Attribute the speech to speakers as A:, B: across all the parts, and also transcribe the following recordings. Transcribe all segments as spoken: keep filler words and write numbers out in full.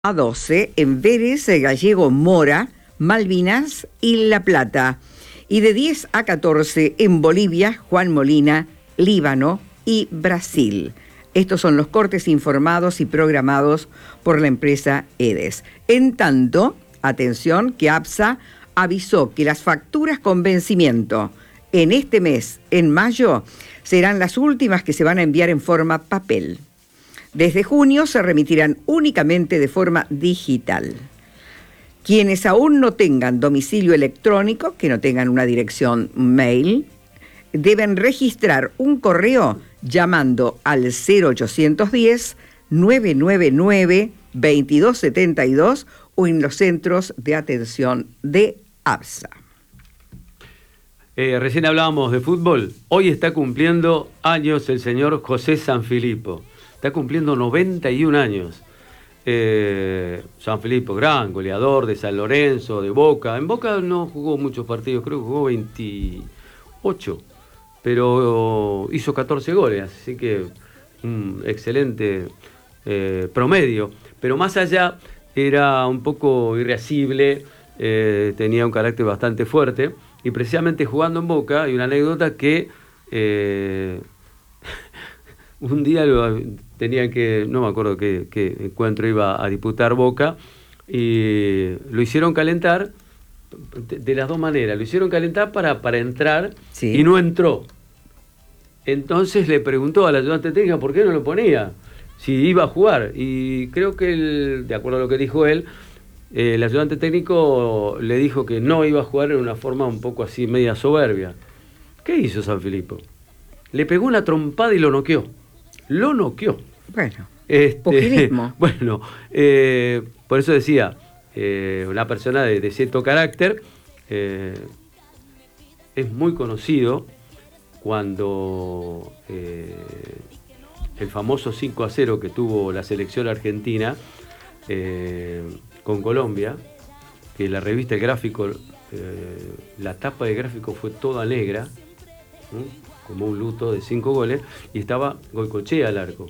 A: A doce en Vélez, Gallego, Mora, Malvinas y La Plata. Y de diez a catorce en Bolivia, Juan Molina, Líbano y Brasil. Estos son los cortes informados y programados por la empresa EDES. En tanto, atención, que APSA avisó que las facturas con vencimiento en este mes, en mayo, serán las últimas que se van a enviar en forma papel. Desde junio se remitirán únicamente de forma digital. Quienes aún no tengan domicilio electrónico, que no tengan una dirección mail, deben registrar un correo llamando al cero ochocientos diez, nueve nueve nueve, veintidós setenta y dos o en los centros de atención de APSA.
B: Eh, recién hablábamos de fútbol. Hoy está cumpliendo años el señor José Sanfilippo. Está cumpliendo noventa y un años. Eh, Sanfilippo, gran goleador de San Lorenzo, de Boca. En Boca no jugó muchos partidos, creo que jugó veintiocho, pero hizo catorce goles, así que un excelente eh, promedio. Pero más allá, era un poco irascible, eh, tenía un carácter bastante fuerte, y precisamente jugando en Boca, hay una anécdota que eh, un día lo, tenían que, no me acuerdo qué, qué encuentro iba a disputar Boca, y lo hicieron calentar de, de las dos maneras. Lo hicieron calentar para, para entrar, sí, y no entró. Entonces le preguntó a la ayudante técnica por qué no lo ponía, si iba a jugar. Y creo que, él, de acuerdo a lo que dijo él, eh, el ayudante técnico le dijo que no iba a jugar en una forma un poco así, media soberbia. ¿Qué hizo Sanfilippo? Le pegó una trompada y lo noqueó. Lo noqueó.
A: Bueno,
B: este, bueno, eh, por eso decía, eh, una persona de, de cierto carácter, eh, es muy conocido cuando eh, el famoso cinco a cero que tuvo la selección argentina eh, con Colombia, que la revista El Gráfico, eh, la tapa del gráfico fue toda negra, ¿sí?, como un luto de cinco goles, y estaba Goycochea al arco.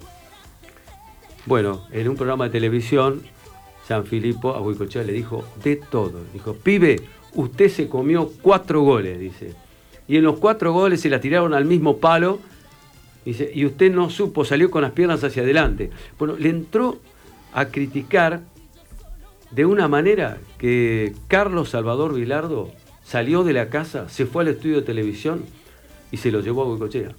B: Bueno, en un programa de televisión, Sanfilippo a Goycochea le dijo de todo. Dijo, pibe, usted se comió cuatro goles, dice. Y en los cuatro goles se la tiraron al mismo palo, dice, y usted no supo, salió con las piernas hacia adelante. Bueno, le entró a criticar de una manera que Carlos Salvador Vilardo salió de la casa, se fue al estudio de televisión y se lo llevó a Goycochea.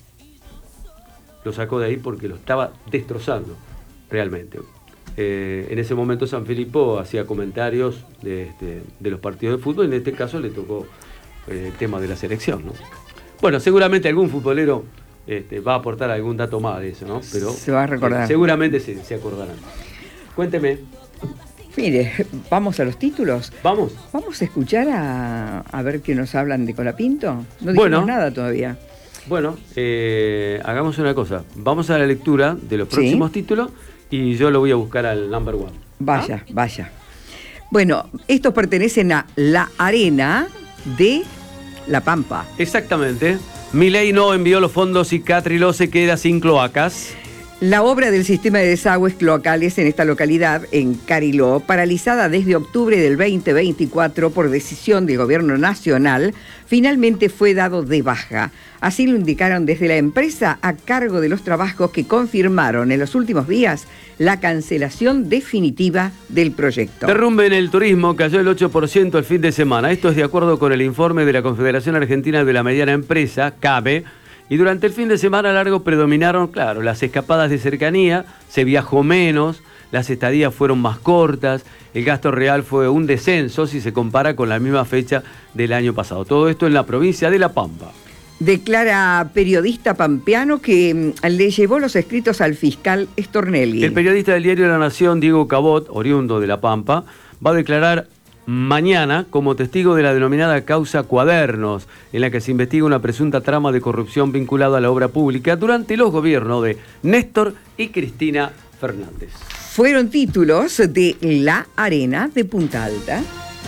B: Lo sacó de ahí porque lo estaba destrozando, realmente. Eh, en ese momento Sanfilippo hacía comentarios de, de, de los partidos de fútbol, y en este caso le tocó eh, el tema de la selección, ¿no? Bueno, seguramente algún futbolero este, va a aportar algún dato más de eso, ¿no? Pero
A: se va a recordar.
B: Eh, seguramente se, se acordarán. Cuénteme.
A: Mire, vamos a los títulos.
B: Vamos.
A: Vamos a escuchar a, a ver qué nos hablan de Colapinto. No dijimos
B: bueno,
A: nada todavía.
B: Bueno, eh, hagamos una cosa. Vamos a la lectura de los próximos ¿sí? títulos, y yo lo voy a buscar al number one.
A: Vaya,
B: ¿ah?
A: vaya. Bueno, estos pertenecen a La Arena de La Pampa.
B: Exactamente. Milei no envió los fondos y Catriló se queda sin cloacas.
A: La obra del sistema de desagües cloacales en esta localidad, en Cariló, paralizada desde octubre del veinte veinticuatro por decisión del gobierno nacional, finalmente fue dado de baja. Así lo indicaron desde la empresa a cargo de los trabajos, que confirmaron en los últimos días la cancelación definitiva del proyecto.
B: Derrumbe en el turismo, cayó el ocho por ciento el fin de semana. Esto es de acuerdo con el informe de la Confederación Argentina de la Mediana Empresa, CABE. Y durante el fin de semana largo predominaron, claro, las escapadas de cercanía, se viajó menos, las estadías fueron más cortas, el gasto real fue un descenso si se compara con la misma fecha del año pasado. Todo esto en la provincia de La Pampa.
A: Declara periodista pampeano que le llevó los escritos al fiscal Stornelli.
B: El periodista del diario La Nación, Diego Cabot, oriundo de La Pampa, va a declarar mañana como testigo de la denominada causa Cuadernos, en la que se investiga una presunta trama de corrupción vinculada a la obra pública durante los gobiernos de Néstor y Cristina Fernández.
A: Fueron títulos de La Arena de Punta Alta.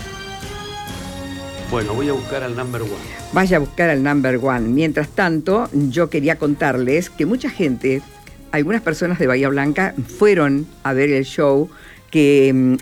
B: Bueno, voy a buscar al number one.
A: Vaya a buscar al number one. Mientras tanto, yo quería contarles que mucha gente, algunas personas de Bahía Blanca, fueron a ver el show que